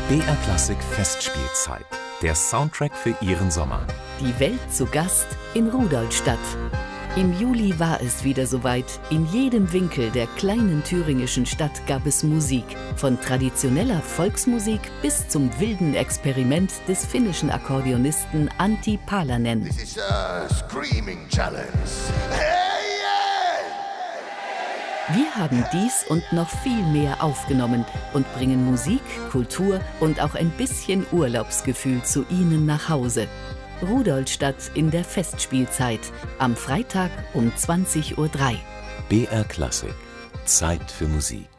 BR Klassik Festspielzeit. Der Soundtrack für Ihren Sommer. Die Welt zu Gast in Rudolstadt. Im Juli war es wieder soweit. In jedem Winkel der kleinen thüringischen Stadt gab es Musik. Von traditioneller Volksmusik bis zum wilden Experiment des finnischen Akkordeonisten Antti Palanen. This is a screaming challenge. Hey, yeah! Wir haben dies und noch viel mehr aufgenommen und bringen Musik, Kultur und auch ein bisschen Urlaubsgefühl zu Ihnen nach Hause. Rudolstadt in der Festspielzeit. Am Freitag um 20:03 Uhr. BR Klassik. Zeit für Musik.